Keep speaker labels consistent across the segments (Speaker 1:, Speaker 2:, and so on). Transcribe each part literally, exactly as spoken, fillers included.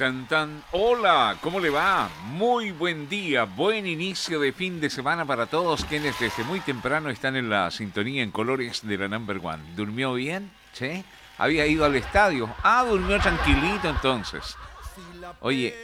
Speaker 1: Tan, tan. Hola, ¿cómo le va? Muy buen día, buen inicio de fin de semana para todos quienes desde muy temprano están en la sintonía en colores de la Number One. ¿Durmió bien? ¿Sí? ¿Había ido al estadio? Ah, durmió tranquilito entonces. Oye,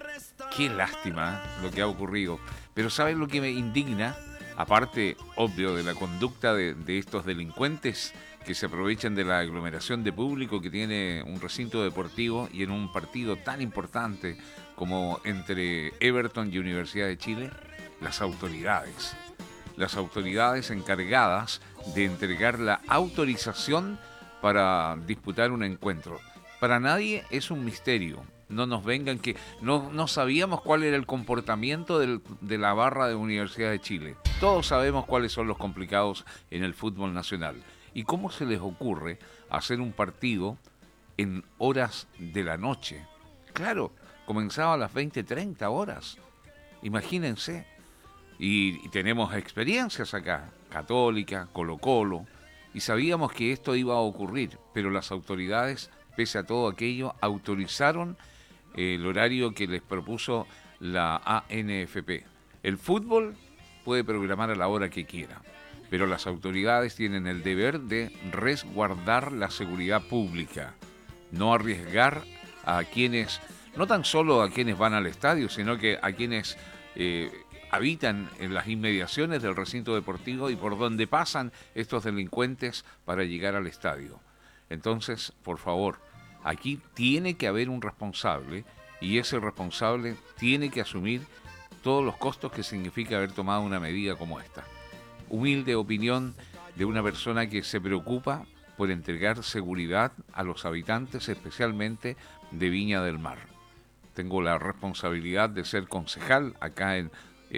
Speaker 1: qué lástima lo que ha ocurrido. Pero ¿sabes lo que me indigna? Aparte, obvio, de la conducta de, de estos delincuentes que se aprovechan de la aglomeración de público que tiene un recinto deportivo y en un partido tan importante como entre Everton y Universidad de Chile, las autoridades. Las autoridades encargadas de entregar la autorización para disputar un encuentro. Para nadie es un misterio. No nos vengan que... No, no sabíamos cuál era el comportamiento del, de la barra de Universidad de Chile. Todos sabemos cuáles son los complicados en el fútbol nacional. ¿Y cómo se les ocurre hacer un partido en horas de la noche? Claro, comenzaba a las veinte treinta horas. Imagínense. Y, y tenemos experiencias acá. Católica, Colo-Colo. Y sabíamos que esto iba a ocurrir. Pero las autoridades, pese a todo aquello, autorizaron el horario que les propuso la A N F P. El fútbol puede programar a la hora que quiera, pero las autoridades tienen el deber de resguardar la seguridad pública, no arriesgar a quienes, no tan solo a quienes van al estadio, sino que a quienes eh, habitan en las inmediaciones del recinto deportivo y por donde pasan estos delincuentes para llegar al estadio. Entonces, por favor, aquí tiene que haber un responsable y ese responsable tiene que asumir todos los costos que significa haber tomado una medida como esta. Humilde opinión de una persona que se preocupa por entregar seguridad a los habitantes, especialmente de Viña del Mar. Tengo la responsabilidad de ser concejal acá en,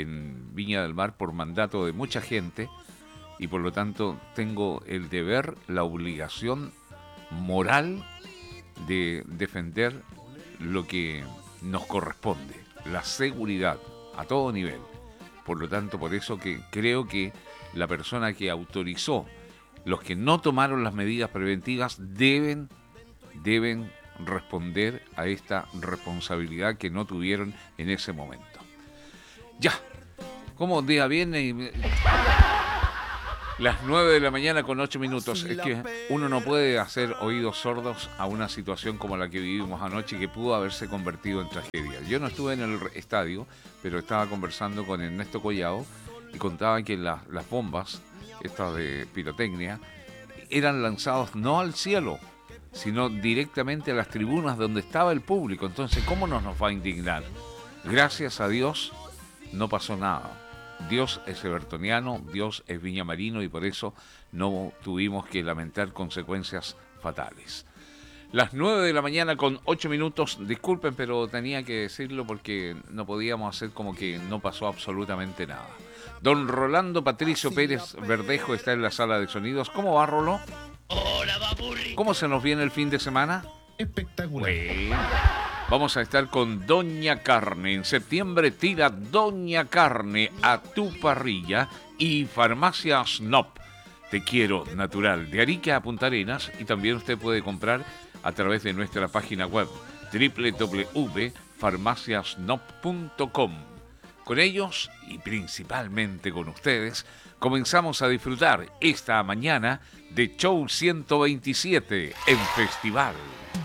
Speaker 1: en Viña del Mar por mandato de mucha gente y por lo tanto tengo el deber, la obligación moral de defender lo que nos corresponde, la seguridad a todo nivel. Por lo tanto, por eso que creo que la persona que autorizó, los que no tomaron las medidas preventivas, deben, deben responder a esta responsabilidad que no tuvieron en ese momento. Ya, como día viene... Las nueve de la mañana con ocho minutos. Es que uno no puede hacer oídos sordos a una situación como la que vivimos anoche que pudo haberse convertido en tragedia. Yo no estuve en el estadio, pero estaba conversando con Ernesto Collado y contaba que la, las bombas, estas de pirotecnia, eran lanzados no al cielo, sino directamente a las tribunas donde estaba el público. Entonces, ¿cómo no nos va a indignar? Gracias a Dios no pasó nada. Dios es evertoniano, Dios es viñamarino y por eso no tuvimos que lamentar consecuencias fatales. Las nueve de la mañana con ocho minutos, disculpen, pero tenía que decirlo porque no podíamos hacer como que no pasó absolutamente nada. Don Rolando Patricio Pérez Verdejo está en la sala de sonidos. ¿Cómo va, Roló?
Speaker 2: Hola, papurri.
Speaker 1: ¿Cómo se nos viene el fin de semana?
Speaker 3: Espectacular.
Speaker 1: Bueno. Vamos a estar con Doña Carne. En septiembre tira Doña Carne a tu parrilla y Farmacia Snob. Te quiero natural de Arica a Punta Arenas y también usted puede comprar a través de nuestra página web doble u doble u doble u punto farmacia snob punto com. Con ellos y principalmente con ustedes comenzamos a disfrutar esta mañana de Show ciento veintisiete en Festival.